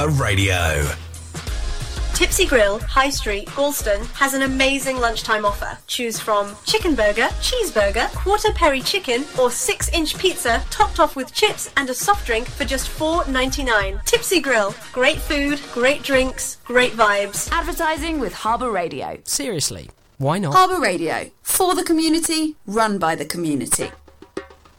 Harbour Radio. Tipsy Grill, High Street, Galston has an amazing lunchtime offer. Choose from chicken burger, cheeseburger, quarter peri chicken or 6-inch pizza topped off with chips and a soft drink for just $4.99. Tipsy Grill, great food, great drinks, great vibes. Advertising with Harbour Radio. Seriously, why not? Harbour Radio, for the community, run by the community.